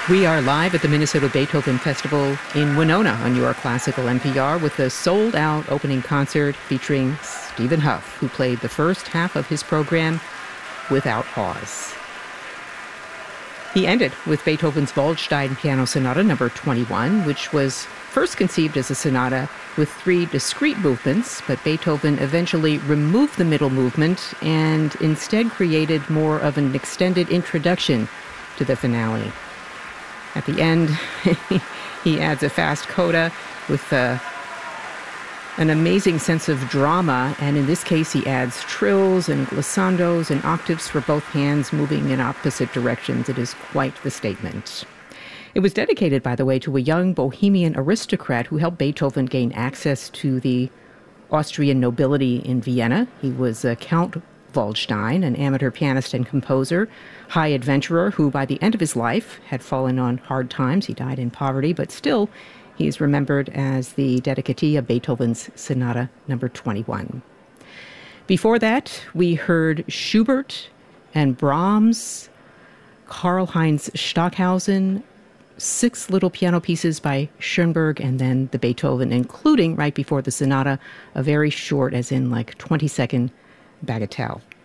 We are live at the Minnesota Beethoven Festival in Winona on your classical NPR with a sold-out opening concert featuring Stephen Hough, who played the first half of his program without pause. He ended with Beethoven's Waldstein Piano Sonata No. 21, which was first conceived as a sonata with 3 discrete movements, but Beethoven eventually removed the middle movement and instead created more of an extended introduction to the finale. At the end, he adds a fast coda with an amazing sense of drama, and in this case he adds trills and glissandos and octaves for both hands moving in opposite directions. It is quite the statement. It was dedicated, by the way, to a young Bohemian aristocrat who helped Beethoven gain access to the Austrian nobility in Vienna. He was Count Waldstein, an amateur pianist and composer, high adventurer who by the end of his life had fallen on hard times. He died in poverty, but still he is remembered as the dedicatee of Beethoven's Sonata No. 21. Before that, we heard Schubert and Brahms, Karl-Heinz Stockhausen, 6 little piano pieces by Schoenberg, and then the Beethoven, including, right before the sonata, a very short, as in like 20-second bagatelle.